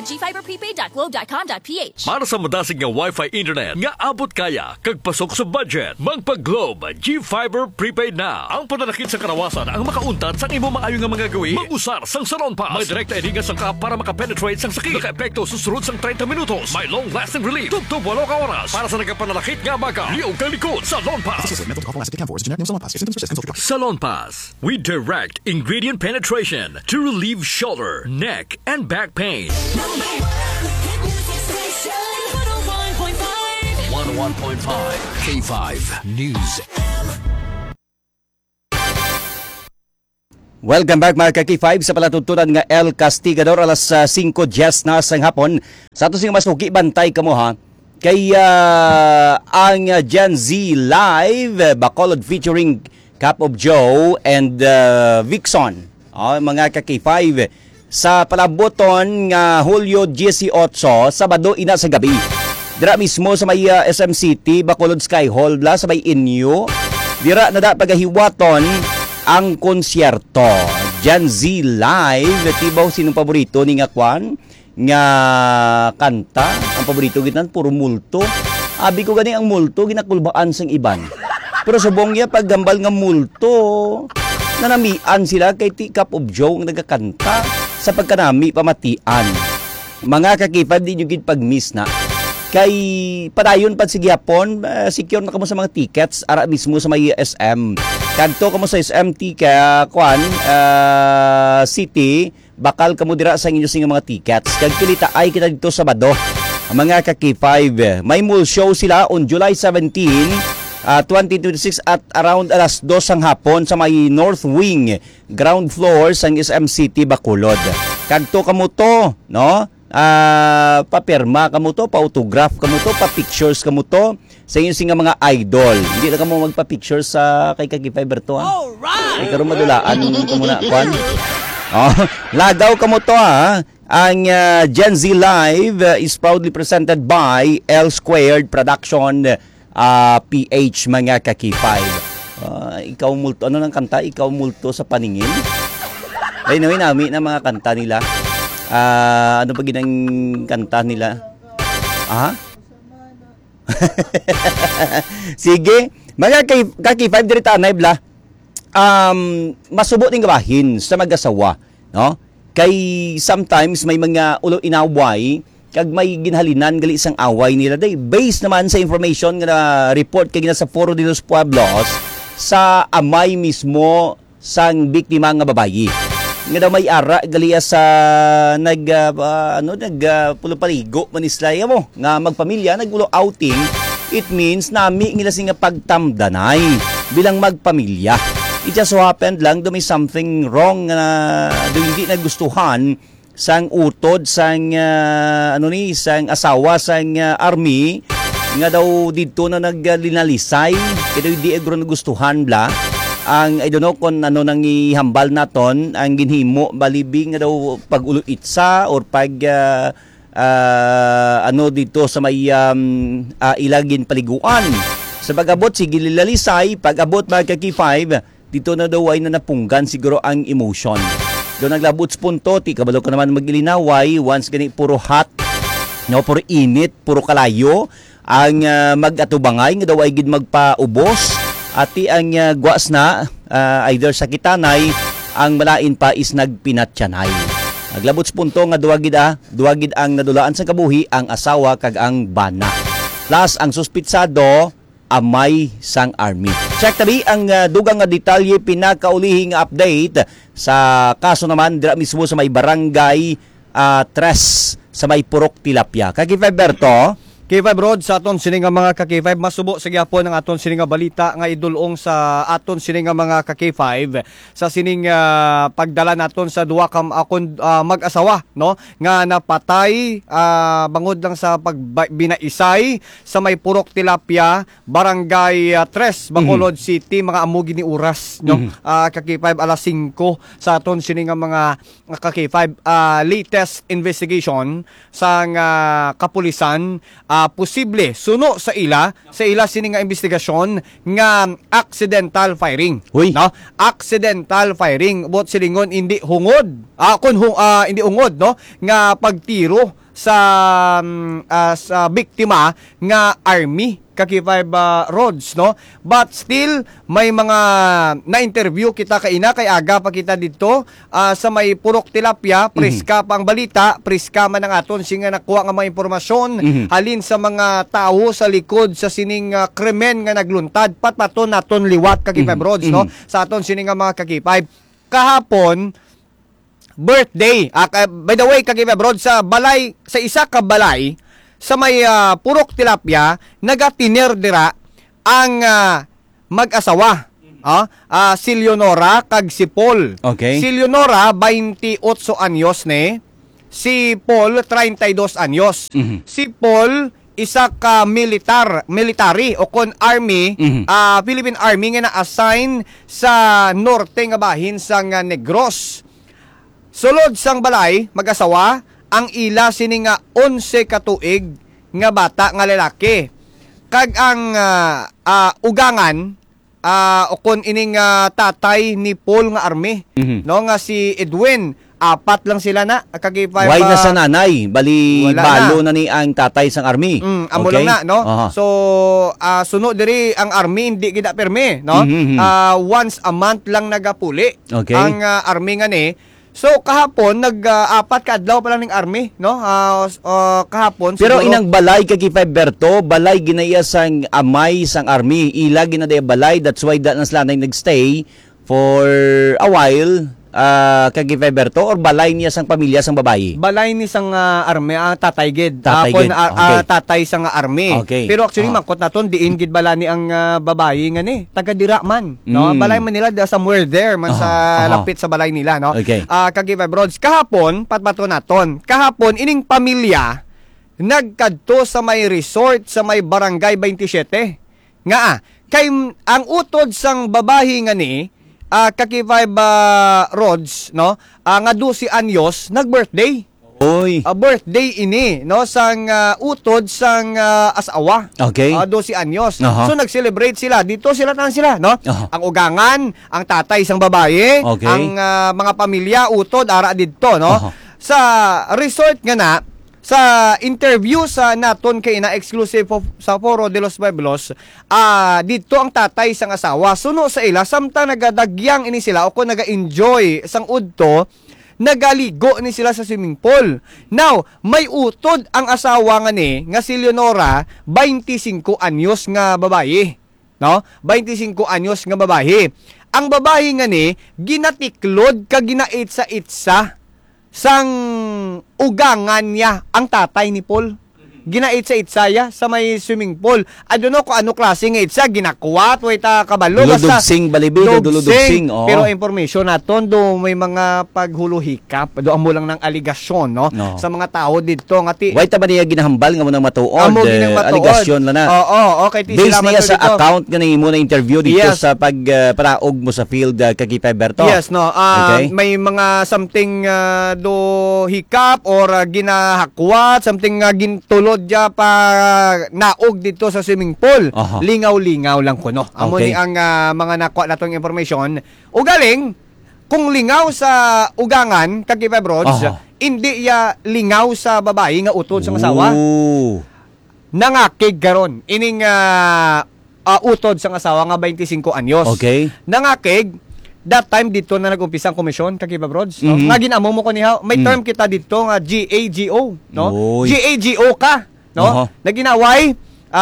at gfiberprepaid.globe.com.ph. Para sa madasig nga Wi-Fi internet nga abot kaya kag pasok sa budget, magpa-Globe G-Fiber Prepaid na. Ang pananakit sa karawasan ang makauntat sa imo maayo nga mga gawin. Mag-usar sang Salon Pass. May direkta edinga sang ka para makapenetrate sang sakit. Naka-epekto susunod sang 30 minutos. May long-lasting relief. Tugtog 8 ka oras. Para sa nagkapananakit nga baga. Liog kang likod. Salon Pass. Salon Pass. We direct ingredient penetration to relieve shoulder, neck, and back pain. 101.5 K5 News. Welcome back mga K5 sa palatutunan nga El Castigador alas 5:10 na sang hapon. Sa ato sing masuki bantay kamo ha. Kay ang Gen Z Live Bacolod featuring Cup of Joe and Vixon. Mga K5 sa palaboton nga Hulyo 18 Sabado ina sa gabi. Dira mismo sa may SM City Bacolod Sky Hall sa may Inyo. Dira na da pagahiwaton ang konsyerto. Gen Z Live, tibaw sinong paborito ni nga kwan nga kanta. Ang paborito gitan puro multo. Abi ko gani ang multo ginakulbaan sang iban. Pero subong ya paggambal nga multo, nanamian sila kay Cup of Joe nga nagakanta sa pagkanami pamatian. Mga kakipad di jud pag-miss na. Kay padayon pa sige hapon, secure na kamo sa mga tickets ara mismo sa may SM. Kadto kamo sa SM ticket City, bakal kamo dira sa inyo sing mga tickets. Kag kilita ay kita dito Sabado. Ang mga K5, may mall show sila on July 17, 2026 at around alas 2 sang hapon sa may North Wing, ground floor sa SM City Bacolod. Kadto kamo to, no? Papirma kamo to, pa-autograph kamo to, pa-pictures kamo to sa inyo singa mga idol. Hindi na kamo magpa-picture sa kay K5 to ha. Alright! Ay karon madulaan kamo na kwan. Lagaw kamo to ha. Ang Gen Z Live is proudly presented by L Squared Production PH mga K5. Ikaw multo ano nang kanta? Ikaw multo sa paningin. Ay nawin nami na mga kanta nila. Ano pa ginang kanta nila? Sige, mga K5 dirita anay bla. Masubo ting gabahin sa mag-asawa, no? Kay sometimes may mga ulo inaway kag may ginhalinan gali isang away nila day. Based naman sa information nga report kay gina sa Foro de los Pueblos sa amay mismo sang biktima nga babayi. Nga daw may ara galia sa pulupaligo manislaya mo nga magpamilya naggulo outing. It means nami ngila singa pagtamdanay bilang magpamilya. It just so happened lang do may something wrong na hindi nagustuhan sang utod sang sang asawa sang army nga daw didto na naglinalisay kaya hindi agro nagustuhan bla. Ang I don't know kung ano nang ihambal naton ang ginhimo balibing nga daw pag-ulo itsa or pag dito sa may ilagin paliguan. Sa pag-abot sige lilalisay, pag-abot mga K5 dito na daw ay nanapunggan siguro ang emotion. Doon naglabot sa punto, ti kabalo ka naman maglinaway once gani puro hot, no, puro init, puro kalayo ang mag-atubangay nga daw ay gid magpaubos. Ati ang guwas na either sa kitanay ang malain pa is nagpinatyanay. Naglabot sa punto nga duwagid ang nadulaan sa kabuhi ang asawa kag ang bana. Plus ang suspitsado amay sang army. Check tabi ang dugang nga detalye pinakaulihing update sa kaso naman dira mismo sa may barangay Tres sa may Purok Tilapia. Kag Berto K5 Rod sa aton sining mga ka-K5 masubo sa gyapon ang aton sining balita nga idulong sa aton sining mga ka-K5 sa sining pagdala naton sa duwa ka mag-asawa no nga napatay bangod lang sa pagbinaisay sa may Purok Tilapia Barangay 3 Bacolod City mga amo gini oras no ka-K5 alas 5 sa aton sining mga ka-K5 latest investigation sa kapulisan posible suno sa ila sini nga investigasyon nga accidental firing. Uy. No? Accidental firing bot silingon hindi hungod. Hindi hungod no nga pagtiro sa biktima nga army Kaki-5 roads no, but still may mga na-interview kita kaina kay aga pa kita dito sa may Purok Tilapia, preska pang balita, preska man ang aton singa nakuha nga mga impormasyon halin sa mga tao sa likod sa sining krimen nga nagluntad patpaton naton liwat Kaki-5 roads no, sa aton sining nga mga Kaki-5 kahapon birthday. By the way, Kaki-5 roads sa balay, sa isa ka balay sa may Purok Tilapia, nagatiner dira ang mag-asawa. Si Leonora kag si Paul. Okay. Si Leonora 28 anyos ne, si Paul 32 anyos. Si Paul isa ka military o kon army, Philippine Army nga na-assign sa norte nga bahin sa Negros. Sulod sang balay, mag-asawa, ang ila sini nga 11 katuig nga bata nga lalaki. Kag ang ugangan o kon ining tatay ni Paul nga army, no nga si Edwin, 4 lang sila na Kaki-5. Why na sa nanay? Bali balo na ni ang tatay sang army. Amo lang na no. So suno diri ang army hindi gid perme no. Once a month lang nagapuli ang army nga ni. So kahapon nag-4 ka adlaw pa lang ning army no, kahapon. Pero siguro, inang balay Kaki-5 Berto, balay ginaya sang amay sang army, ila ginadaya balay, that's why that nas lanay nagstay for a while. Kaki-5 Berto, or balay niya sang pamilya sang babayi? Balay ni sang army, tatay gid. Tatay gid. Tatay sang army. Okay. Pero actually mangkot naton diin gid bala ni ang babayi nga ni taga dira man no. Balay man nila somewhere there man sa lapit sa balay nila no. Okay. Kaki-5 roads kahapon patbato naton. Kahapon ining pamilya nagkadto sa may resort sa may Barangay 27. Nga kay ang utod sang babayi nga ni Kaki-5 roads no, nga 12 anyos nag-birthday. Oy. Birthday ini no sang utod sang asawa. Okay. 12 anyos. So nag-celebrate sila. Dito sila tan sila no. Ang ugangan, ang tatay sang babae, ang mga pamilya utod ara didto no. Sa resort nga na sa interview sa naton kay na exclusive sa Foro de los Pueblos, dito ang tatay sang asawa suno sa ila samtang nagadagyang ini sila o kung naga-enjoy sang udto, nagaligo ni sila sa swimming pool. Now, may utod ang asawa nga ni nga si Leonora, 25 anyos nga babae. No? 25 anyos nga babae. Ang babae nga ni ginatiklod ka ginaitsa-itsa sang ugangan niya ang tatay ni Paul. Ginaitsa-itsaya sa may swimming pool. I don't know kung ano klase nga itsa, ginakuwat, way ta kabalo. Duludugsing, balibi, duludugsing. Pero information naton, do may mga paghuluhikap, do amo lang ng aligasyon, no? Sa mga tao dito. Way ta ba niya ginahambal nga mo nang matuod? Aligasyon lang na. Okay. Based niya sa account nga mo na interview dito sa pagparaog mo sa field Kaki-5 Berto. Yes, no. May mga something do hikap or ginahakwat, something gintulod dya pa naog dito sa swimming pool. Lingaw-lingaw lang ko, no? Amo ni ang mga nakuha natong information. Ugaling, kung lingaw sa ugangan, Kaki-5 roads, hindi ya lingaw sa babae nga utod sa asawa. Nangakig garon. Ining utod sa asawa nga 25 anyos. Okay. Nangakig, that time dito na nag-umpisa ang komisyon Kaki-5 roads, no? Nga ginamo mo ko niya, may term kita dito nga GAGO, no? GAGO ka, no? Naginaway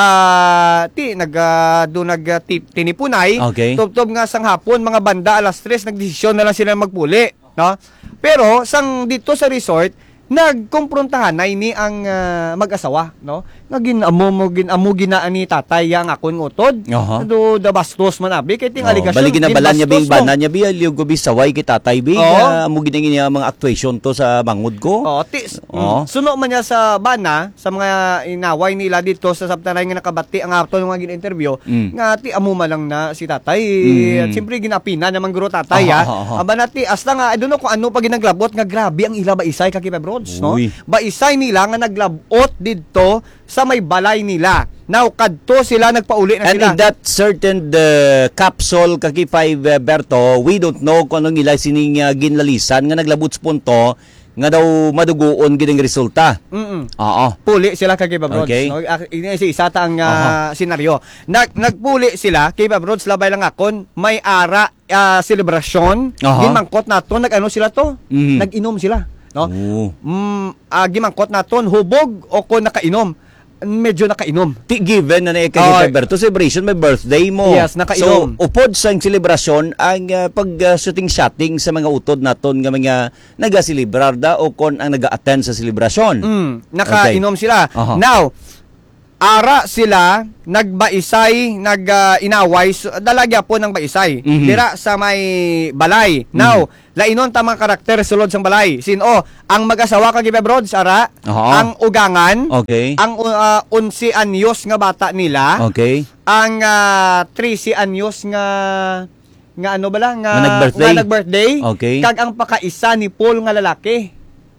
tinipunay, tubtob nga sang hapon mga banda alas 3 nagdesisyon na lang sila magpuli, no? Pero sang dito sa resort nagkumprontahan na ini ang mag-asawa, no? Ginamo ginaan ni tatay yang akon utod. Do da bastos man abi kay ting aligasyon. Bali ginabalan niya bing banan niya bi liog bi saway kay tatay bi amo ginangin niya mga actuation to sa bangod ko. Suno man niya sa bana sa mga inaway nila dito sa sabtanay nga nakabati ang aton nga gin-interview nga ti amo man lang na si tatay. At siyempre ginapina naman guro tatay Aba nati asta nga I don't know kung ano pa ginaglabot nga grabe ang ila ba isay Kaki-5 roads. Brods, no? Uy. Baisay nila nga naglabot didto sa may balay nila. Now, kadto sila nagpauli na And sila. in that certain capsule, kaki 5 Berto, we don't know kung anong nila sining ginlalisan nga naglabot sa punto nga daw madugoon giding resulta. Oo. Puli sila kay Kiba Brods. Okay. No? Isa ta ang senaryo. Nagpuli sila, Kiba Brods, labay lang akon, may ara selebrasyon, gimangkot naton, nag-ano sila to? Nag-inom sila. No? Gimangkot naton, hubog o kung nakainom. Medyo nakainom. Given na kay Berto celebration, may birthday mo. Yes, nakainom. So, upod sa celebration, ang pag-shooting-shooting sa mga utod naton nga mga nag-celebrar da o kon ang nag-attend sa celebration. Nakainom sila. Now, ara sila, nagbaisay, nag-inaway, dalagya po ng baisay. Dira sa may balay. Now, lainon tamang karakter sulod sang balay. Sino? Ang mag-asawa kag Kiba Brods, ara, ang ugangan, ang 11 anyos nga bata nila, ang 13 anyos nga ano bala nga nag-birthday, kag ang pakaisa ni Paul nga lalaki.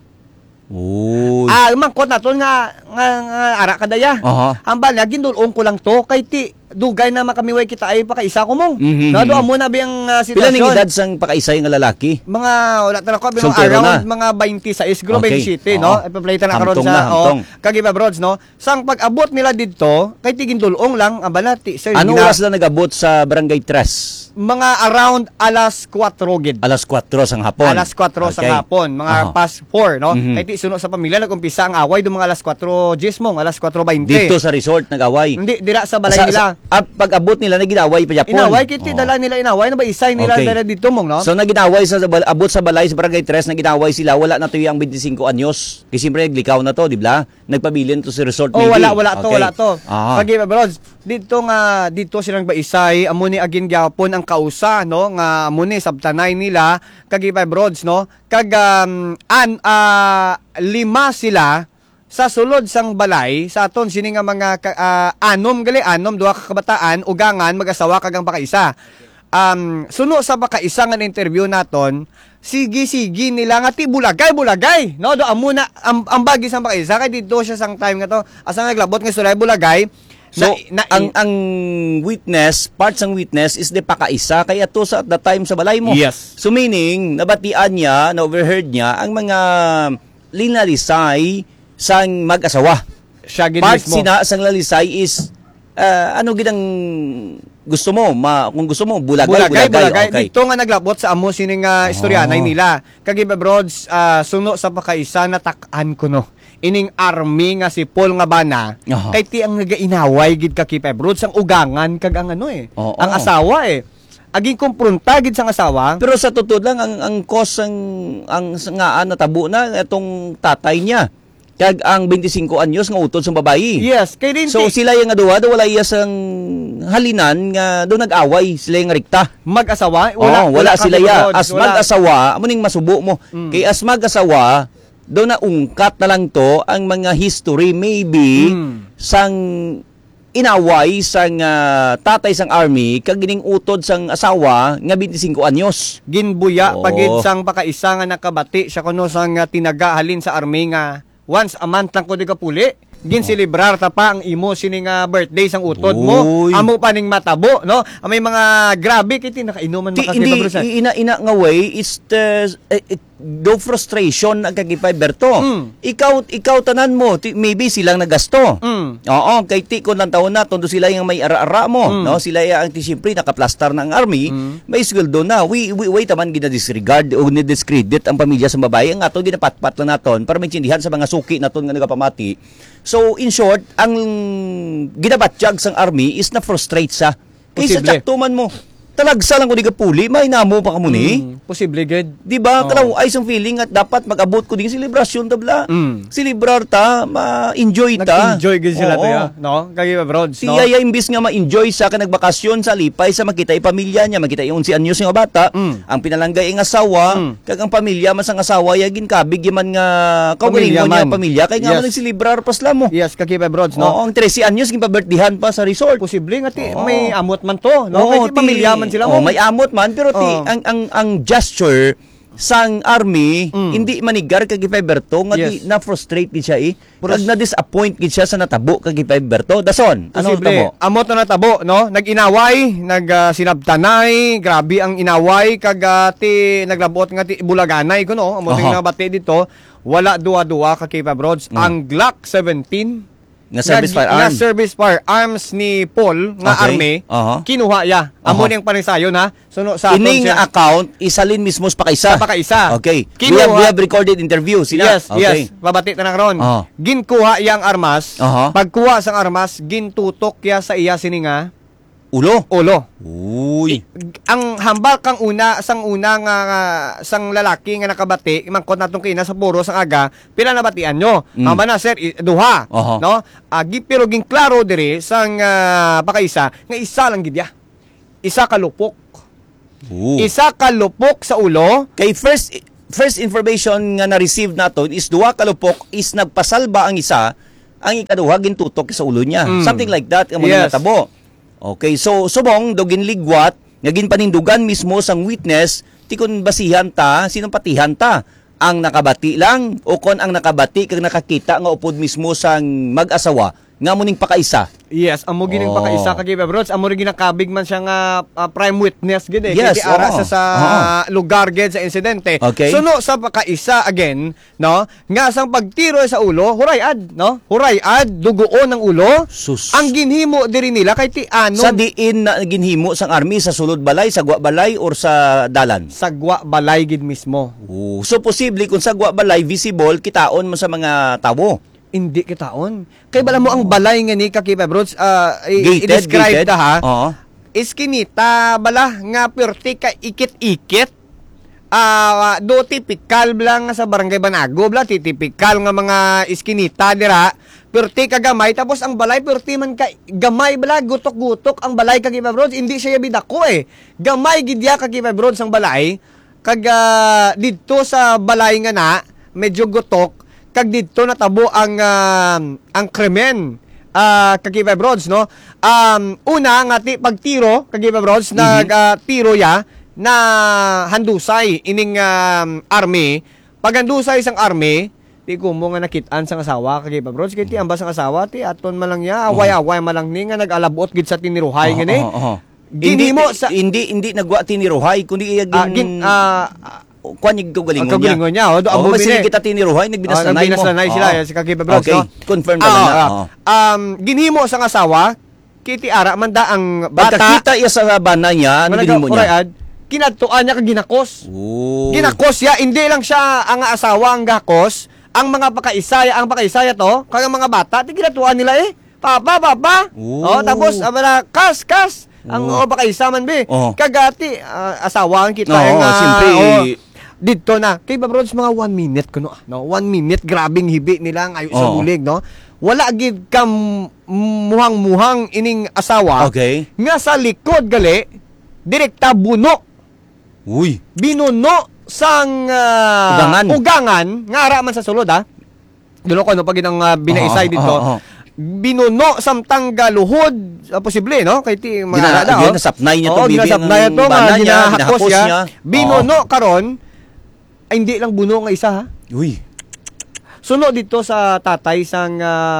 Mangkot naton nga ara kadaya. Ang bala gindulong ko lang to kay ti dugay na makamiway kita ay pakaisa ko mo. Nado amo na biyang sitwasyon. Pila ning edad sang pakaisa nga lalaki? Mga wala ta ko around mga 26 gro 27 no. Ipa-play ta na karon sa kag Kiba Brods no. Sang pag-abot nila didto kay ti gindulong lang ang bala ti sir. Ano oras na nag-abot sa Barangay Tres? Mga around alas 4 gid. Alas 4 sang hapon. Alas 4 sang hapon, mga past 4 no. Kay ti suno sa pamilya nag-umpisa ang away do mga alas 4 gismong, alas 4:20. Dito sa resort nag-away. Hindi dira sa balay nila. Pag-abot nila nag-inaway pa Japon. Inaway kiti dala nila inaway na ba isay nila dala dito mong no. So nag-inaway sa abot sa balay sa Barangay 3 nag-inaway sila, wala na to yung 25 anyos. Kasi siyempre naglikaw na to, di ba? Nagpabilin to sa resort maybe. Wala to. Kagi Brods, dito silang ba isay amo ni agin gyapon ang kausa no nga amo ni sabtanay nila kagi Brods no. Kag 5 sila sa sulod sang balay sa aton sini nga mga anom duha ka kabataan ugangan mag-asawa kag ang pakaisa. Suno sa pakaisa nga interview naton sige nila nga ti bulagay no do amo na ang bagi sang pakaisa kay dito siya sang time nga to asa naglabot nga sulay bulagay. So, ang witness, part sang witness is the pakaisa kaya to sa at the time sa balay mo. Yes. So meaning, nabatian niya, na-overheard niya ang mga linalisay sang mag-asawa. Siya part mismo. sang lalisay is ano gidang gusto mo? Kung gusto mo, bulagay. Okay. Dito nga naglabot sa amo sining istoryanay nila. Kag Kiba Brods, suno sa pakaisa natak-an ko no. Ining army nga si Paul nga bana kay ti ang nagainaway gid ka Kiba Brods ang ugangan kag ang ano ang asawa aging kumpronta gid sang asawa. Pero sa totoo lang ang cause ang nga natabo na itong tatay niya kag ang 25 anyos nga utod sa babayi. Yes, kay din so sila yung nga duwa wala iya sang halinan nga do nag-away sila yung rikta. Mag-asawa wala sila ya as mag-asawa amo ning masubo mo. Kay as mag-asawa do na ungkat na lang to ang mga history maybe sang inaway sang tatay sang army kag gining utod sang asawa nga 25 anyos. Ginbuya pagid sang pakaisa nga nakabati siya kuno sang tinaga halin sa army nga once a month lang ko di kapuli. Ginselebrar ta pa ang imo sining birthday sang utod mo. Amo pa ning matabo no. May mga grabe kiti nakainuman makasita ina nga way is the do frustration ang kagipay Berto. Ikaw tanan mo maybe silang nagasto. Oo, kay ti kon lang taon na tondo sila yung may ara-ara mo, no? Sila ang siyempre nakaplastar ng army, may sweldo na. We wait taman gina-disregard o ni-discredit ang pamilya sa babae. Ang ato ginapatpat lang naton para maintindihan sa mga suki naton nga nagapamati. So in short, ang ginabatsyag sang army is na frustrate sa. Kaysa tsaktuman mo. Talagsa lang ko di ka puli, may namo pa ka muni. Posible good. Di ba? Kalaw ay isang feeling at dapat mag-abot ko din celebration tabla. Celebrar ta, ma-enjoy ta. Nag-enjoy gid sila to ya, no? Kagi Brods, no? Siya imbis nga ma-enjoy sa nagbakasyon sa lipay sa makita yung pamilya niya, makita yung 11 anyos nga bata, ang pinalanggay ang asawa, kag ang pamilya mas ang asawa yagin kabig yaman nga kaugaling mo niya pamilya kay nga man nagselebrar pasla mo. Yes, kagi Brods, no? Oo, ang 13 anyos gin pa-birthdayhan pa sa resort. Posible nga ti may amot man to, no? Kay pamilya man sila mo. May amot man pero ti ang gesture sang army hindi manigar kay Berto nga Yes. di na frustrate gid siya Kag na disappoint gid siya sa natabo kay Berto. Dason, ano tabo? Amot na natabo, no? Nag-inaway, sinabtanay, grabe ang inaway, kag ti naglabot nga ti bulaganay ko, no? Amot nga nabati dito, wala duwa-duwa ka Kipa Brods. Ang Glock 17 Nga service firearm. Nga service firearms ni Paul nga Okay. army, Aha. kinuha ya. Amo niyang panisayon ha. Suno sa Ining nga account isalin mismo sa pakaisa. Sa pakaisa. Okay. Kinuha- We have recorded interview sila. Yes, Okay. yes. Babati na ron. Aha. Ginkuha yang armas. Aha. Pagkuha sang armas, gintutok ya sa iya sininga Ulo. ulo. Uy. Ang hambal kang sang sang lalaki nga nakabati, mangkot natong kina sa puro sang aga, pila nabatian nyo. Hamba na sir, duha, Aha. no? Pero ging klaro diri sang pakaisa nga isa lang gid ya. Isa ka lupok. Isa ka lupok sa ulo. Kay first information nga na-receive naton is duha ka lupok is nagpasalba ang isa, ang ikaduha gintutok sa ulo niya. Something like that ang mga Yes. natabo. Okay, so subong dogin ligwat nga ginpanindugan mismo sang witness ti kun basihan ta sinong patihan ta ang nakabati lang o kon ang nakabati kag nakakita nga upod mismo sang mag-asawa nga muning pakaisa. Yes, amo gining pakaisa ka Kipa Brods, amo rin ginakabig man siya nga prime witness gid Yes, kaya ara oo. sa lugar gid sa insidente. Okay. Suno sa pakaisa again, no? Nga sang pagtiro sa ulo, hurayad, no? Hurayad duguon ng ulo. Sus. Ang ginhimo diri nila kay ti ano Sa diin na ginhimo sang army sa sulod balay, sa gwa balay or sa dalan. sagwa balay gid mismo. So posible kung sa gwa balay visible kitaon mo sa mga tawo. Hindi kitaon. Kay bala mo ang balay nga ni ka Kipa Brods, Gated, i-describe gated. ta ha. Oo. Iskinita bala nga perti ka ikit-ikit. Do tipikal bala nga sa barangay Banago bala tipikal nga mga iskinita dira. Perti ka gamay tapos ang balay perti man ka gamay bala gutok-gutok ang balay ka Kipa Brods, hindi siya bidako Gamay gidya ka Kipa Brods ang balay. Kag didto sa balay nga na medyo gutok kag didto natabo ang krimen. Kagipa Brods, no? Una nga pagtiro kagipa Brods nagtiro ya na handusay ining army. Pag handusay sang army, ti kumo nga nakitaan sang asawa kagipa Brods, kay ti ambas sang asawa ti aton man lang ya away-away man lang ni nga nagalabot gid sa tiniruhay ngani. Ginhimo sa hindi nagwa tiniruhay kundi kuanyig kagalingon niya. Kagalingon niya. Amo sige kita tiniruhay nagbinasanay mo. Nagbinasanay sila si Kakipa Brods, Okay, no? confirm na na. Ginhimo sang asawa, kiti ara man da ang bata. Pagkakita iya sa bana niya, ano ginimo niya? Kinadtuan niya kag ginakos. Oh. Ginakos ya, hindi lang siya ang asawa ang gakos, ang mga pakaisaya to, kag ang mga bata, ti ginatuan nila Papa. Tapos kas. Ang pakaisa man kagati asawa ang kita siyempre. dito na. Kay Brods, mga 1 minute kuno. No? 1 minute, grabing hibi nila ngayon sa ulig, no? Wala gid kam muhang-muhang ining asawa. Okay. Nga sa likod gali, direkta buno. Uy. Binuno sang ugangan, nga ara man sa sulod, ha? Dulo ko, no? Pag inang binaisay dito. Binuno samtang galuhod, posible, no? Kay ti mga ada, ginasapnay niya to, bibi ang bana niya, ginahakos niya. Binuno karon, ay hindi lang buno nga isa, ha? Uy. Suno dito sa tatay sang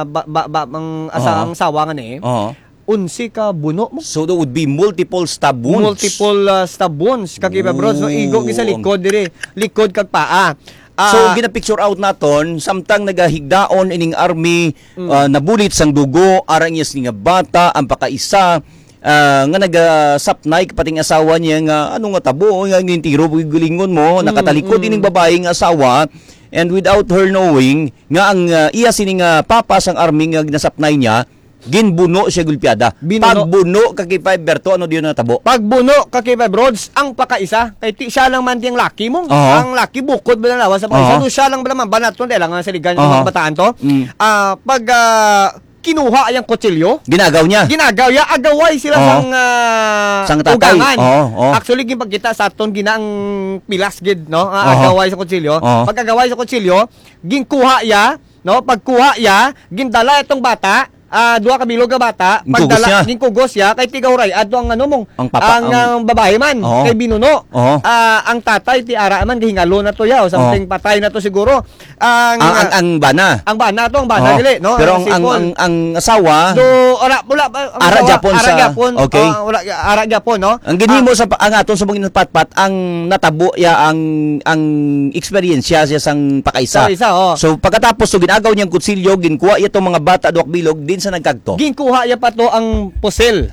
ang sawa nga ni. Unsi ka buno mo. So there would be multiple stab wounds. Multiple stab wounds kakipa Brods, no? Igo sa likod dire, likod kag paa. So gina-picture out naton samtang nagahigdaon ining army nabulit sang dugo arang niya nga bata ang pakaisa nga nagasapnay kapating asawa niya nga ano nga tabo nga ngintiro gulingon mo nakatalikod ining babae nga asawa and without her knowing nga ang iya sining papa sang army nga ginasapnay niya ginbuno siya gulpiada. Pagbuno kay Berto, ano diyon na tabo? Pagbuno kay Brods, ang pakaisa, kay ti siya lang man tiyang laki mo. Ang laki bukod ba na lawas sa pakaisa, siya lang ba naman banat to, lang nga saligan yung mga bataan to. Pag kinuha ang kutsilyo, ginagaw niya, agaway sila sang ugangan. Actually, pagkita sa aton ginaang pilas gid, no? Agaway sa kutsilyo. Pag agaway sa kutsilyo, ginkuha ya, no? Pagkuha ya, gindala itong bata, duha ka bilog ka bata, Gingkugos niya. gingkugos siya kay tigahuray adto ang ano mong Ang papa, ang babae man Oo. kay binuno. Oo. Ang tatay ti ara man gihingalo na to ya o something patay na to siguro. Ang bana. Ang bana to, ang bana Oo. dili, no? Pero ang asawa, do wala ang Ara asawa, Japon ara sa- Japon, okay. wala ara Japon, no? ang ginhimo sa ang aton sa mga patpat ang natabo ya ang experience siya sang pakaisa. Pakaisa, oo. So pagkatapos so ginagaw niyang kutsilyo, ginkuha itong mga bata duwak bilog din sa nagkagto. Ginkuha ya pa to ang pusil.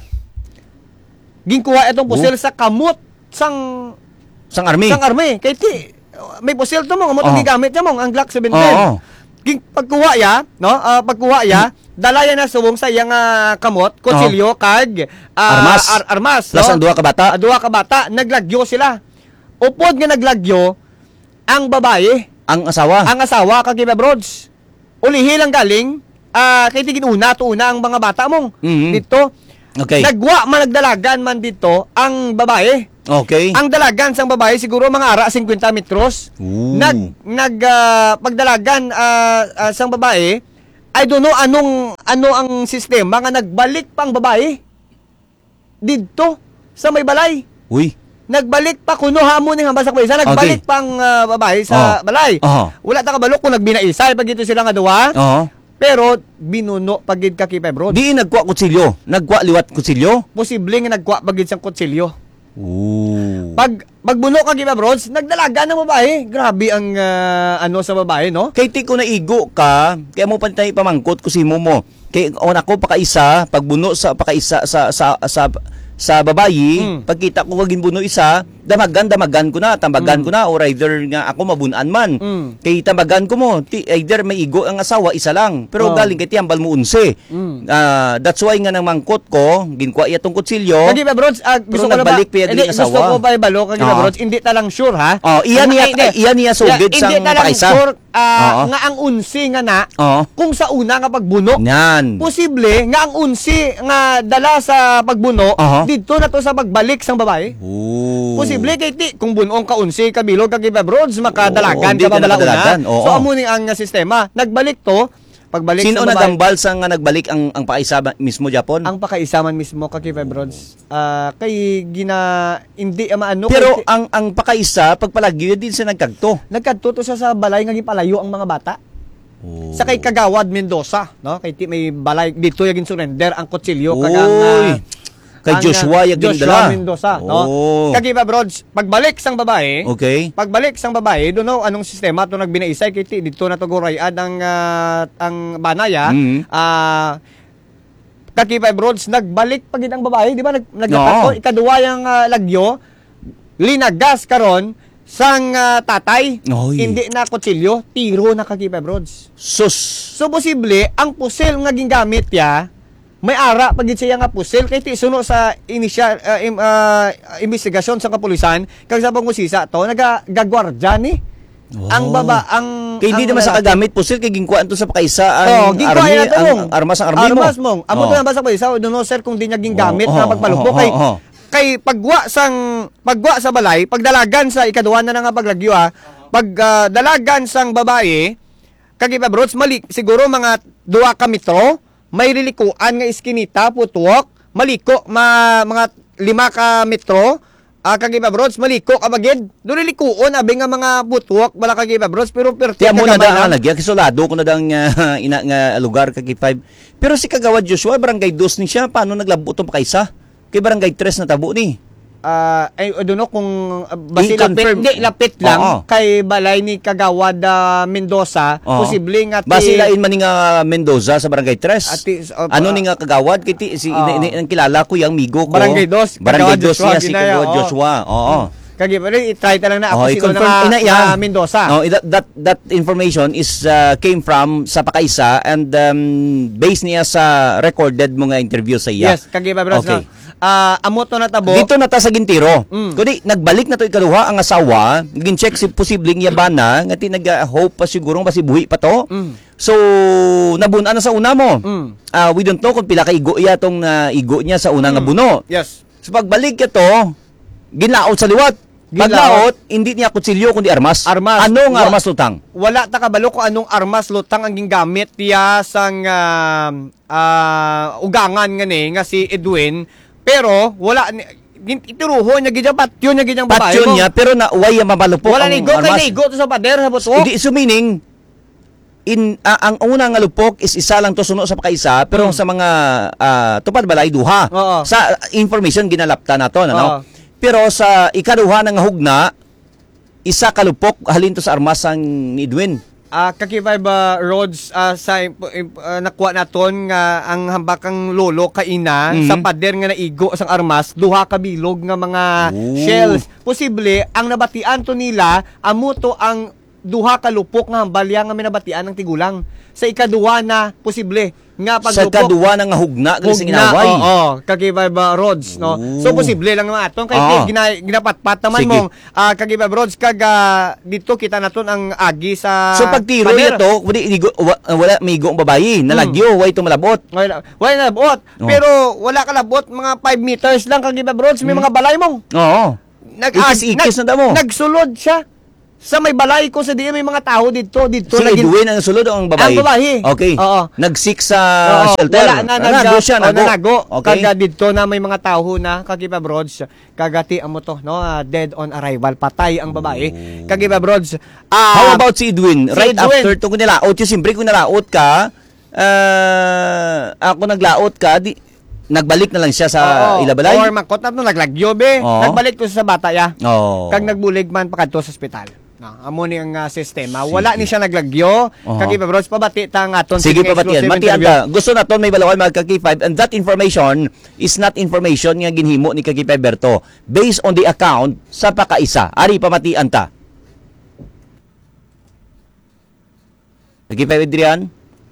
Ginkuha itong pusil sa kamot sang Sang army. army. Kay ti may pusil to mo, amo Oo. gigamit niya mo ang Glock 17. Oo. Pagkuha ya, no? Pagkuha ya, dalaya na subong sa iyang kamot, kutsilyo kag Armas. armas, Plus ang duha ka bata. Duha ka bata, naglagyo sila. Upod nga naglagyo ang babae, Ang asawa. ang asawa kag Kiba Broads. Ulihi lang galing kay tigin una ang mga bata mong Mhm. dito. Okay. Nagwa man nagdalagan man dito ang babae. Okay. Ang dalagan sang babae siguro mga ara 50 metros. Ooh. Pagdalagan sang babae, I don't know ano ang sistema nga nagbalik pang babae didto sa may balay. Uy. Nagbalik pa kuno hamon ning hambas sa isa, nagbalik Okay. pang babae sa balay. Oo. Wala ta kabalo kung nagbinaisay pag ito sila nga duwa. Oo. Pero binuno pagid ka Kipa Bro. Di nagkuha kutsilyo. Nagkuha liwat kutsilyo. Posible nga nagkuha pagid sang kutsilyo. Ooh. Pagbuno ka Kipa Bro, nagdalaga ng babae. Grabe ang ano sa babae, no? Kay ti ko naigo ka, kaya mo pantay pamangkot ko si mo. Kay on ako pakaisa, pagbuno sa pakaisa sa babayi, pagkita ko wagin buno isa, damagan ko na, tambagan ko na, or either nga ako mabunan man. Kay tambagan ko mo, either may igo ang asawa, isa lang. Pero galing kay tiyambal mo 11. That's why nga nang mangkot ko, ginkuha iya tong kutsilyo. Kagi ba, Bro, gusto ko na ba? nagbalik pa yung asawa. Gusto ko ba ibalo, kagi ba, Bro? Hindi talang sure, ha? Iyan niya sugid sang hindi talang pakaisa. sure nga ang unsi nga na, kung sa una nga pagbuno. Yan. Posible nga ang unsi nga dala sa pagbuno, dito na to sa pagbalik sang babae. Ooh. Posible kay ti kung bunong ka unsi kabilog kag Kipa Bro, makadalagan hindi ka ka ba nakadalagan. Oo. So amo ni ang sistema. Nagbalik to, pagbalik Sino sa babae. nagambal sa nga nagbalik ang pakaisa mismo Japon? Ang pakaisaman mismo kag Kipa Bros. Kay hindi maano Pero kay, ang pakaisa pagpalagyo din sa nagkagto. nagkadto sa balay nga gipalayo ang mga bata. Sa kay Kagawad Mendoza, no? Kay may balay dito yung surrender ang kutsilyo kag ang Kay Joshua yung Joshua dala. Mendoza, no? Oh. Kag Kipa Bros, pagbalik sang babae, Okay. pagbalik sang babae, do no anong sistema to nagbinaisay kay ti dito na to gurayad ang banaya. Kag Kipa Bros, nagbalik pagid ang babae, di ba? Naglapat ikaduwa yung lagyo, linagas karon sang tatay. Oy. Hindi na kutsilyo, tiro na kag Kipa Bros. Sus. So posible ang pusil nga gingamit ya may ara pagid siya nga pusil kay ti suno sa initial investigasyon sa kapulisan kag sa pangusisa to nagagwardya ni ang Kay di naman sa kagamit pusil kay ginkuan to sa pakaisa ang ginkuha na to ang armas ang army mo. Armas mong. Amo to nang basa pa no sir kung di niya gingamit na pagpalupok kay pagwa sa balay, pagdalagan sa ikaduha na nga paglagyo pagdalagan sang babae kag Kipa Bros mali siguro mga 2 ka metro may lilikuan nga iskinita putuok maliko mga 5 ka metro kag Kipa Bros maliko kabagid do lilikuon abi nga mga putuok wala kag Kipa Bros pero perti Tiyan mo na da ang lagya kisulado ko na dang ina nga lugar kag 5. Pero si Kagawad Joshua barangay 2 ni siya paano naglabo tong pakaisa? Kay barangay 3 na tabo ni. I don't know kung basi lapit lang kay balay ni Kagawad Mendoza posible nga basi lain man ni nga Mendoza sa barangay 3 ano ni nga Kagawad kiti si ang kilala ko yang migo ko barangay 2 niya si Kagawad Joshua kagi pa rin i-try ta lang na ako siguro na Mendoza that information is came from sa pakaisa and based niya sa recorded mo nga interview sa iya. Yes kagi pa bro amo to na tabo dito na ta sa Gintiro kundi nagbalik na to ikaduha ang asawa gin-check si posibleng yabana nga ti nag-hope pa siguro basi buhi pa to so nabunan na sa una mo we don't know kung pila ka igo iya tong igo niya sa una nga buno yes so pagbalik ito ginlaot sa liwat Paglaot, hindi niya kutsilyo kundi armas. Armas. Anong armas lutang? Wala ta kabalo kung anong armas lutang ang gingamit niya sang ugangan nga si Edwin, pero wala ituruho niya gidya patyo niya gidyang babae Patyon mo. niya pero way mabalupok Wala ang nigo armas. kay nigo to sa pader sa buto. Hindi so meaning ang unang nga lupok is isa lang to suno sa pakaisa pero sa mga tupad balay duha. Oo. Sa information ginalapta nato ano. Oo. Pero sa ikaduha nga hugna isa ka lupok halin to sa armas ang Edwin. Kakibay ba roads nakuha naton nga ang hambakang lolo kaina sa pader nga naigo sang armas duha ka bilog nga mga shells. Posible ang nabatian to nila amo to ang duha ka lupok nga hambalya nga minabatian ng tigulang. Sa ikaduha na posible nga Sa paglupok kaduha na nga hugna gali sa ginaway. Oo, kakibay ba roads, no? So posible lang naman aton kay ginapatpat naman Sige. mong kakibay ba roads dito kita naton ang agi sa So pagtiro pader. nito wala may igong babayi nalagyo way to malabot. Wala nalabot. Oh. Pero wala ka labot, mga 5 meters lang kag iba roads, may mga balay mong. Oo. Ikis na damo. Nagsulod siya. Sa may balay ko sa diyan may mga tao dito Si Edwin ang sulod o ang babae? Ang babae. Okay. Oo. Nagsik sa Oo, shelter. wala na Nago siya, nago. nago. Okay. Kaga dito na may mga tao na kagiba broads. Kagati amo to, no? Dead on arrival, patay ang babae. Kagiba broads. How about si Edwin? si Right Edwin. after to kung nilaot yung siyempre kung nilaot ka, ako naglaot ka, nagbalik na lang siya sa Ilabalay? Or makot na to, naglagyo be. Oo. Nagbalik to sa bata ya. Oo. Kag nagbulig man pa kadto sa ospital. Amo ni ang sistema. Wala ni siya naglagyo. Kagiba broads pabati ta ang aton Sige sa pa batian. exclusive Matian interview. ta. Gusto naton may balaway mga Kaki5 and that information is not information nga ginhimo ni Kaki5 Berto based on the account sa pakaisa. Ari pamatian ta. Kaki5 Adrian?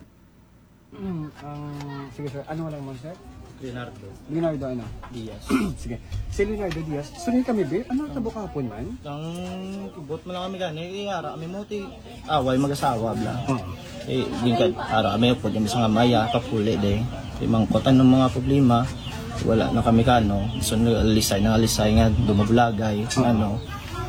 Sige sir, ano lang mo sir? Leonardo ano? Diaz. Sige. Si Leonardo Diaz, sunod kami be, ano tabo kahapon man? Ang kubot mo lang kami gani, ara kami mo ti away mag-asawa bla. Gingkad ara kami po yung isang amaya kapuli de. Mangkotan ng mga problema. Wala na kami kano. So alisay nga dumablagay ano.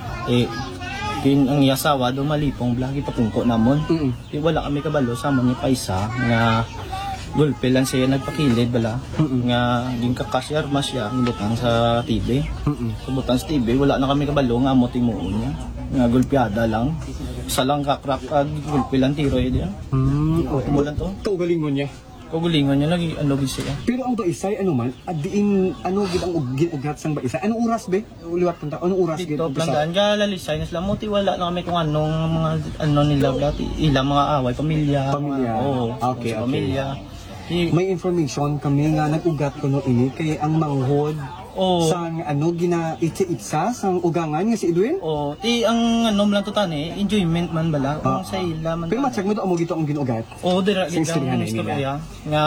Kin ang yasawa dumalipong blagi patungko namon. Wala kami kabalo sa amon ni paisa nga gulpe lang siya nagpakilid bala nga ging kakasyar mas siya ngibutang sa TV. Kubutang sa TV wala na kami kabalo nga amo timuon niya. Nga gulpiada lang. Isa lang kakrak gulpe lang tiroy diyan. Kumulan to. Kaugalingon niya. Kagulingon niya lagi ano gid siya. Pero ang baisay ano man, adiin ano gid ang ginugat sang baisay. Anong oras be? Uliwat punta. Anong oras gid? Dito plandan ja lalisay na sila mo ti wala na kami kung anong mga ano nila dati ilang mga away pamilya. Pamilya. Oo. Okay, okay. Pamilya. May information kami nga nag-ugat ko no ini kay ang manghod sang ano gina-itsa sang ugangan nga si Edwin. Ti ang ano lang to tani, enjoyment man bala kung sa ila man. Pero ma-check mo to amo gito ang ginugat. Dira Sing gid istorya ang na istorya nga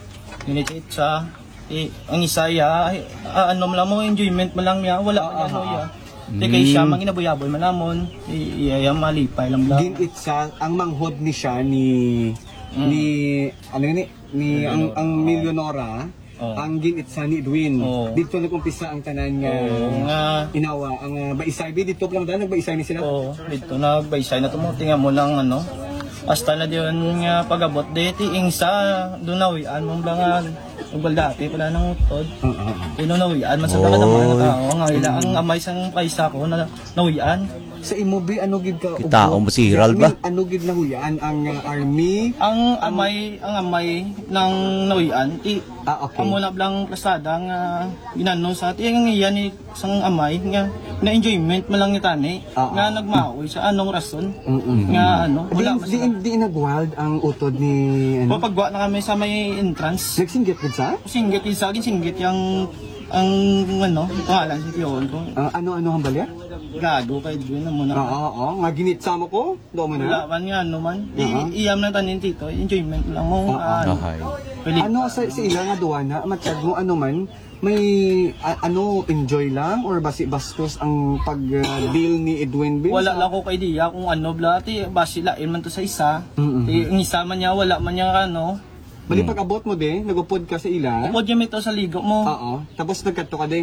ginitsa ang isaya ano lang mo enjoyment man lang niya wala pa ano ya. Di kay siya manginaboy-aboy man namon iya malipay lang bala. Ginitsa ang manghod ni siya ni ano ni ang Millionora ang ginitsa ni Edwin. Dito nag-umpisa ang tanan nga inawa ang baisay dito lang daan nagbaisay ni sila. Dito nagbaysay na tumuti nga mo lang ano. Hasta na diyon nga pagabot deti ingsa dunawian mong blangan. Ug dati pala nang utod. Inunawian man sa mga tao nga ila ang amay sang kaisa ko na nawian. Sa imobi ano gid ka Kita mo si Herald ba? Ano gid nahuyan ang army Ang amay ng nawian ti okay. amo na blang plasada nga ginano sa ti ang iyan ni sang amay nga na enjoyment man lang ni tani nga nagmaoy sa anong rason nga ano wala di nagwild ang utod ni ano. Papagwa na kami sa may entrance. Nagsinggit gid sa? Singgit isa gin singgit yang ang ano pangalan si Pion ko. Ano ang balya? Gago kay Edwin na muna. Oo, nga ginitsa mo ko. Do mo Wala na. man nga ano man. Iyam na tanin tito. Enjoyment lang mo. Ano sa ila nga duwa na matag mo ano man may ano enjoy lang or basi bastos ang pag-deal ni Edwin B? Wala lang ko kay diya kung ano blati basi lain man to sa isa. Ang isa man niya wala man niya ano. Bali pag abot mo de, nagupod ka sa ila. Upod niya may to sa ligo mo. Oo. Tapos nagkadto ka de.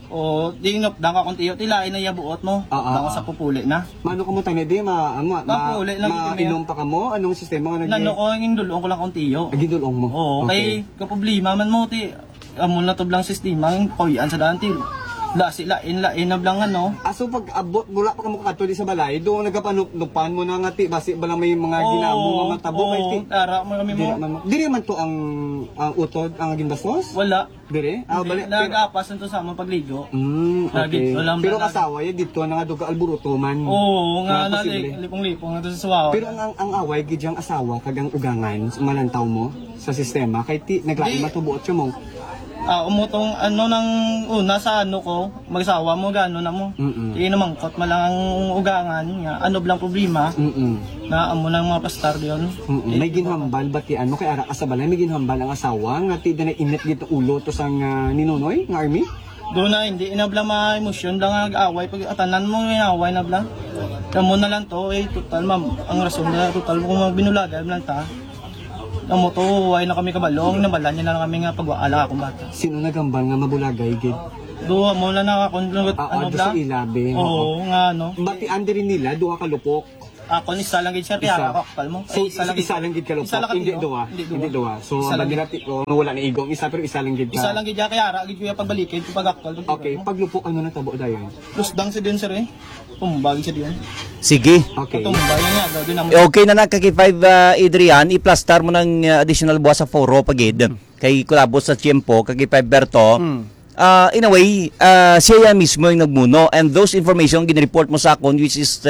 O di inopdan ka kung tiyo tilain na yabuot mo. Baka sa pupuli na. Mano ka mo tayo di Papuli lang mainom pa ka mo? Anong sistema ka Nano ko yung dulong ko lang kung tiyo. Gidulong mo? Oo, kay kaproblema man mo ti amon na to blang sistema ng koyan sa daan ti. Lain na blang ano. So pag abot mula pa ka mo kato di sa balay, doon nagapanupan mo na nga ti basi ba lang may mga ginamo mga tabo kay ti. Tara mo kami mo. Diri man to ang utod ang ginbastos? Wala. Dire? Balik nag-apas nito sa among pagligo. Okay. Pero kasawa ya dito na nga duga alburuto man. Oo, nga na lipong-lipong na to sa suwaw. Pero ang away gidyang asawa kagang ugangan malantaw mo sa sistema kay ti naglain matubuot siya mo. Umutong ano nang una sa ano ko, magsawa mo gano na mo. Namangkot malang ang ugangan niya. Ano blang problema? Na amo nang mga pastar diyon. May ginhambal ba ti ano kay ara ka sa balay may ginhambal ang asawa nga ti na init gito ulo to sang ninunoy nga army? Doon na hindi inabla ma emosyon lang ag-away pag atanan mo inaway na blang. Kamo na lang to total ma'am. Ang rason na total kung binulagan lang ta. Ang moto ay na kami kabalong, nabalan niya na lang kami nga pagwaala akong bata. Sino nagambal nga mabulagay, gid? Duha mo na nakakontrol ano sa ilabe. Oo, nga no. Bati under nila, duha ka lupok. Ako ni isa lang gid sir, kaya ako kapal mo. So, isa lang gid ka lupok, hindi duha. Hindi duha. So, bagirati ko, wala na igong isa, pero isa lang gid ka. Isa lang gid kaya ara, gid kuya pagbalikin, pag-akpal. Okay, paglupok, ano na tabo dayon? Lusdang si din sir eh. Tumbag siya diyan. Sige. Okay. Tumbag nga daw din ang Okay na kay 5 Adrian, i-plastar mo ng additional buwas sa foro pagid kay kulabot sa tiempo kay 5 Berto. In a way, siya yan mismo yung nagmuno and those information ginreport mo sa akon which is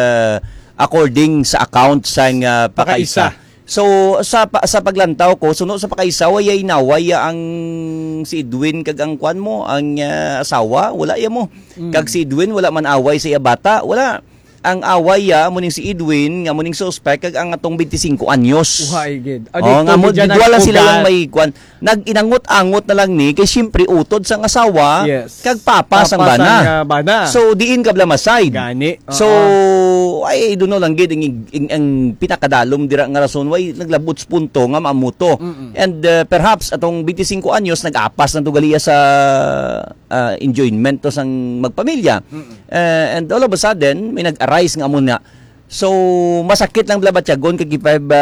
according sa account sa pakaisa. So sa paglantaw ko suno sa pakaisa way naway ang si Edwin kag ang kwan mo ang asawa wala ya mo kag si Edwin wala man away sa iya bata wala ang away ya muning si Edwin nga muning suspect kag ang atong 25 anyos. Uhay gid. Nga mo wala sila lang may kwan nag-inangot-angot na lang ni kay syempre utod sang asawa kag papas ang bana. So diin kabla maside. Gani. So ay duno lang gid ang pinakadalom dira nga rason way naglabots punto nga maamuto. And perhaps atong 25 anyos nag-apas na tugaliya sa enjoyment to sang magpamilya. And all of a sudden may nag-arise nga amuna. So masakit lang blabatyagon kay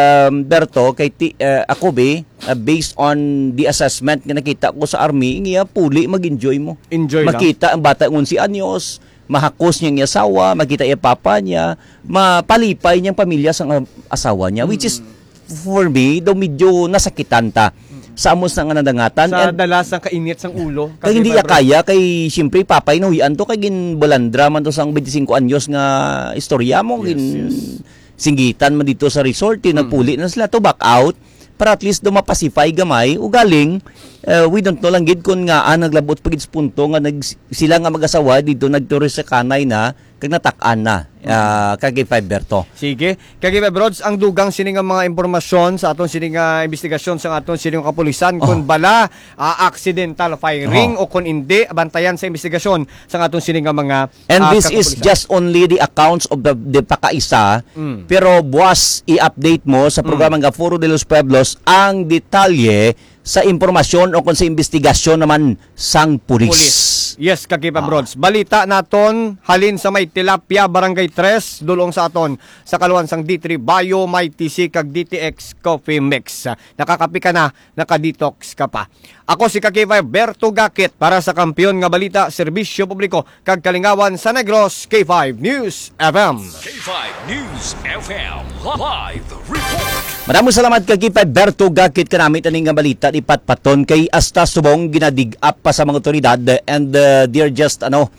Berto kay ako based on the assessment nga nakita ko sa army nga puli mag-enjoy mo. Enjoy makita ang bata ngun si anyos, mahakos niya ang asawa, makita iya papa niya, mapalipay niyang pamilya sa asawa niya which is for me daw medyo nasakitan ta. Sa amos na nga nadangatan. Sa dalas ng kainit sang ulo. Kaya hindi kaya kay siyempre papay nahuyan to kay ginbalandra man to sang 25 anyos nga istorya mo singgitan man dito sa resort nagpuli na sila to back out para at least do mapacify gamay ugaling we don't know lang gid kun nga naglabot pagid sa punto nga sila nga mag-asawa dito nagturis sa kanay na kag natak-an na kay 5 Berto. Sige. Kay 5 Rods ang dugang sini nga mga impormasyon sa aton sini nga investigasyon sa aton sini nga kapulisan kun bala accidental firing o kun hindi bantayan sa investigasyon sa aton sini nga mga and this is just only the accounts of the pakaisa pero buwas i-update mo sa programa nga Foro de los Pueblos ang detalye sa impormasyon o kung sa investigasyon naman sang pulis. Yes, Kakipa Brods. Balita naton halin sa may Tilapia Barangay 3 dulong sa aton sa kaluan sang D3 Bio may TC kag DTX Coffee Mix. Nakakapi ka na, nakadetox ka pa. Ako si Kakipa Berto Gakit para sa Kampiyon nga Balita, Serbisyo Publiko kag Kalingawan sa Negros, K5 News FM. K5 News FM live report. Maraming salamat kay Berto Gakit kanamit aning nga balita ipatpaton kay asta subong ginadig up pa sa mga otoridad and they're just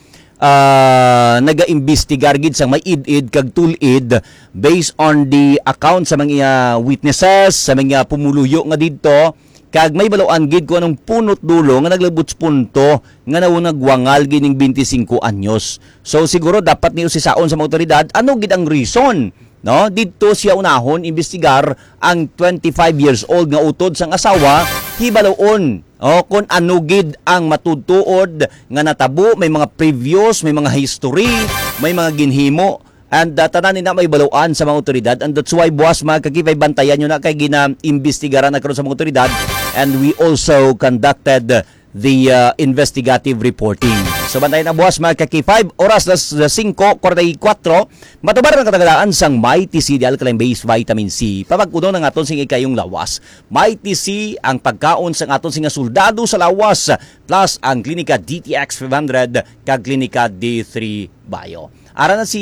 naga-imbestigar gid sa may id-id kag tulid based on the account sa mga witnesses sa mga pumuluyo nga didto kag may baloan gid ko anong punot dulo nga naglabuts punto nga nagwangal gining 25 anyos. So siguro dapat niyo sisaon sa mga otoridad ano gid ang reason. No, dito siya unahon imbestigar ang 25 years old nga utod sang asawa hibalon kung ano gid ang matudtuod nga natabo may mga previous may mga history may mga ginhimo and tanan na may baluan sa mga otoridad and that's why buwas magkakipay bantayan nyo na kay gina-imbestigaran na karon sa mga otoridad and we also conducted the investigative reporting. So bantayan na buwas mga kaki-5, oras las 5:44. Matubar ng katagalaan sang Mighty C di Alkaline Base Vitamin C. Papagpuno ng aton sing ikayong lawas. Mighty C ang pagkaon sang aton singa soldado sa lawas plus ang Klinika DTX 500 kag Klinika D3 Bio. Ara na si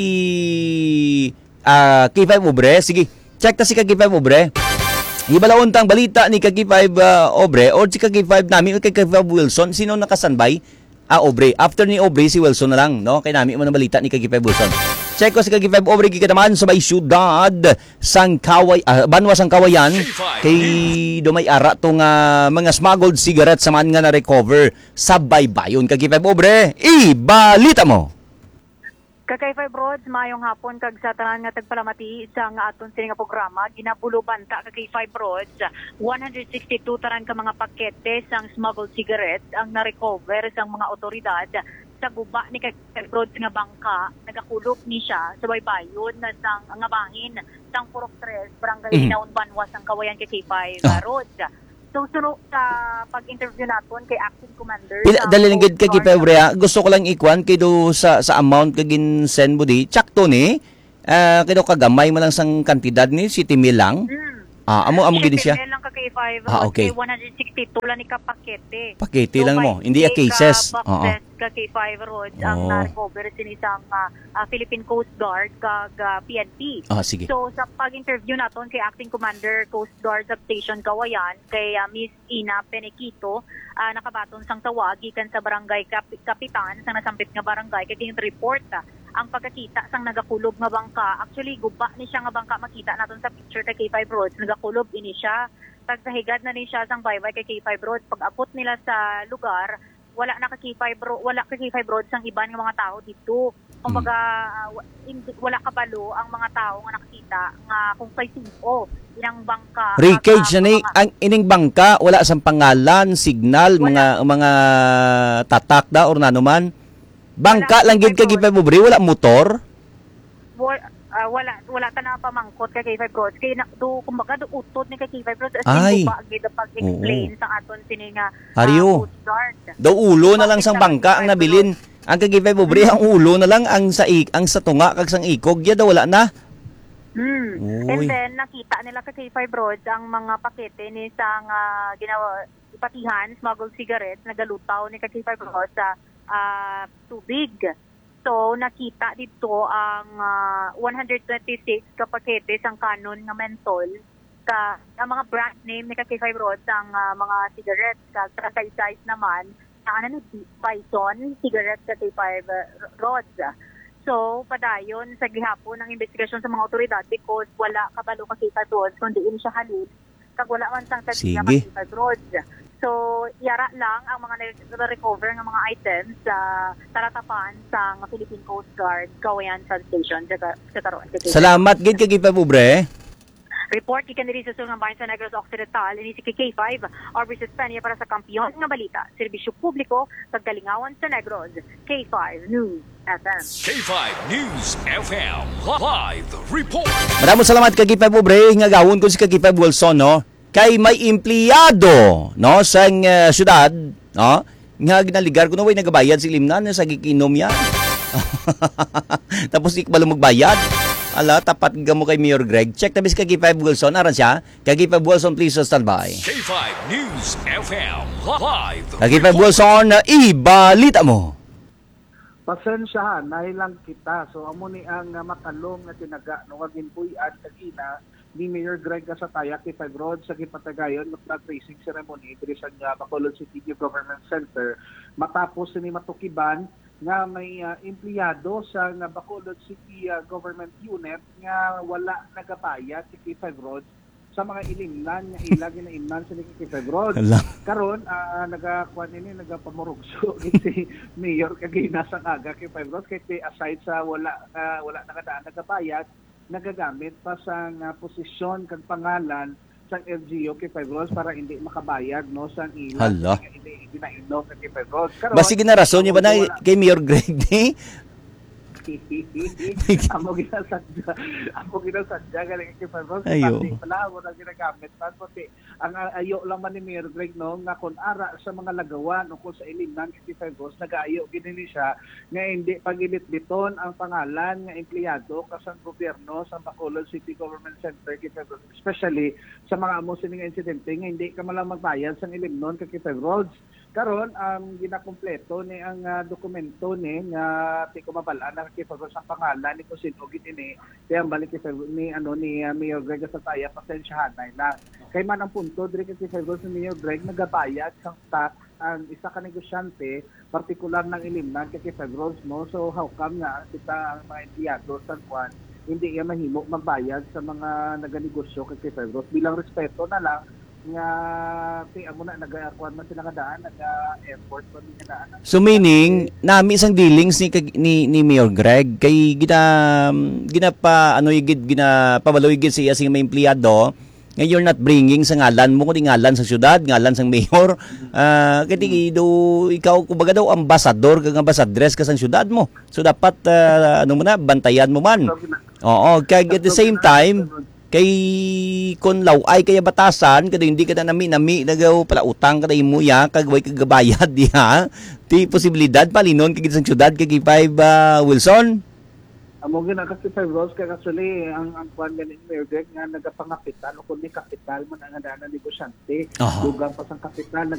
K5 Obre. Sige, check ta si K5 Obre. Ibalaon tang balita ni K5 Obre or si K5 namin o K5 Wilson. Sino nakasanbay? Obre. After ni Obre, si Wilson na lang, no? Kaya namin mo ng balita ni K5 Wilson. Check ko si K5 Obre, kikataman sa may syudad sang Banwa sang Kawayan. Kay dumay ara tong mga smuggled cigarettes sa man nga na-recover sa baybayon. K5 Obre, ibalita mo! Kakay 5 Roads, mayong hapon kag sa tanan nga tagpalamati sa nga aton sini nga programa, ginabuluban ta kakay 5 Roads, 162 taran ka mga pakete sang smuggled cigarettes ang na-recover sang mga otoridad sa guba ni Kakay 5 Roads nga bangka, nagakulog ni siya sa baybayon na sang nga bangin sang Purok 3, Barangay Inaon Banwa sang Kawayan Kakay 5 Roads. So, sunod sa pag-interview natin kay Acting Commander. Dalilingid ka K5 Obre, gusto ko lang ikuan kay do sa amount kagin send mo di. Tsakto ni. Kay do kagamay mo lang sang kantidad ni 7 mil lang. Amo gini siya. 7 lang ka kay 5. Okay. 162 lang ni ka pakete. Pakete lang mo, hindi cases. Ka kay 5 Roads ang na-recover sinisang Philippine Coast Guard kag PNP. Sige. So sa pag-interview naton kay Acting Commander Coast Guard Substation Kawayan kay Miss Ina Penequito, nakabaton sang tawag gikan sa barangay kapitan sang nasampit nga barangay kay ging report ang pagkakita sang nagakulob nga bangka. Actually guba ni siya nga bangka, makita naton sa picture kay K5 Roads, nagakulob ini siya. Tagkahigad na ni siya sang baybay kay K5 Roads. Pag abot nila sa lugar, wala na ka K5 Roads ang iban ng mga tao dito. Kumbaga wala kabalo ang mga tao nga nakita nga kung kay sino ilang bangka. Wreckage na ang ining bangka, wala sang pangalan, signal, mga tatak da or nanuman. Bangka lang gid ka K5 Obre, wala motor. Wala ta na pamangkot kay K5 Roads kay kumbaga do utot ni kay K5 Roads as in gid pag-explain sa aton sini nga Coast Guard. Daw ulo na lang sang bangka ang nabilin. Ang kay K5 Obre ang ulo na lang ang sa tunga kag sang ikog ya daw wala na. And then nakita nila kay K5 Roads ang mga pakete ni sang ginawa ipatihan smuggled cigarettes nagalutaw ni kay K5 Roads sa tubig. So, nakita dito ang 126 ka pakete sang Canon nga mentol. Ang mga brand name ni K5 Roads ang mga cigarettes. Sa size naman, ang ni Bison cigarettes K5 Roads. So, padayon sa gihapon ng investigasyon sa mga otoridad because wala kabalo K5 Roads kundi ini siya halid. Kag wala man sang tagsiya K5 Roads. So, yara lang ang mga na-recover ng mga items sa taratapan sa Philippine Coast Guard, Kawayan Substation, sa Taron. Salamat, gid kay K5 Obre. Report, ikan diri sa Sulong Bayan sa Negros Occidental, ini si K5, Aubrey Suspenia para sa Kampiyon nga Balita, Serbisyo Publiko, Pagkalingawan sa Negros, K5 News FM. K5 News FM, live report. Maraming salamat kay K5 Obre, nga gawon ko si K5 Wilson, no? Kay may empleyado no sang syudad no nga ginaligar ko na way nagabayad si Limnan sa gikinom yan. Tapos ikbalo magbayad. Ala tapat gamo kay Mayor Greg. Check tabis kay K5 Wilson aran siya. Kay K5 Wilson please stand by. K5 News FM live. Kay K5 Wilson ibalita mo. Pasensyahan, nahilang kita. So, amo ni ang makalong na tinaga no wagin puy-an kagina ni Mayor Greg Kasataya K5 Roads sa Gipatagayon mag-tracing ceremony diri sa Bacolod City Government Center matapos ni matukiban nga may empleyado sa Bacolod City Government Unit nga wala nagabayad si K5 Roads sa mga ilimlan nga ilagi na imnan sa K5 Roads. Karon nagapamurugso si Mayor kagina sa aga K5 Roads kay aside sa wala nakadaan nagabayad nagagamit pa sa posisyon kag pangalan sa LGU K5 Roads para hindi makabayad no sa ilan hindi ginaino sa K5 Roads. Basi ginarason niya ba na kay Mayor Greg ni? Amo ginasadya galing kay Febros. Ayo. Pati pala mo na ginagamit pa pati ang ayo lang man ni Mayor Greg no nga kun ara sa mga lagawan o kung sa ilimnan kay Febros nagaayo ginini siya nga hindi pagilit-biton ang pangalan nga empleyado kasang gobyerno sa Bacolod City Government Center kay Febros, especially sa mga amo sining insidente nga hindi ka malang magbayad sa ilimnon kay Febros. Karon ang ginakumpleto ni ang dokumento ni nga ti kumabala na kay Febros ang pangalan ni kusino gitini kaya ang balik kay Febros ni Mayor Greg sa taya pasensyahan na kay man ang punto dire kay Febros ni Mayor Greg nagabayad sang tax ang isa ka negosyante partikular ng ilimnan kay Febros mo, so how come nga kita ang mga empleyado sa kwan hindi iya mahimo magbayad sa mga naganegosyo kay Febros bilang respeto na lang nga amo na nag-akuan man sila kadaan nag-airport man nila daan. So meaning nami isang dealings ni Mayor Greg kay ginapa ano yigid ginapabaloy gid siya sing may empleyado nga you're not bringing sa ngalan mo kundi ngalan sa syudad, ngalan sang mayor. Kaya do ikaw kumbaga daw ambasador kag ambasadres ka sang syudad mo. So dapat ano mo na bantayan mo man. Oo, kay at the same time kay kon law ay kaya batasan kada hindi ka na nami nagaw pala utang kada imo ya kag way kagabayad diha ti posibilidad palinon kay sang syudad kay 5 Wilson. Amo gina kasi Febros kay actually ang kwan ganin Mayor Greg nga nagapangapital o kundi kapital man ang dana negosyante dugang pa sang kapital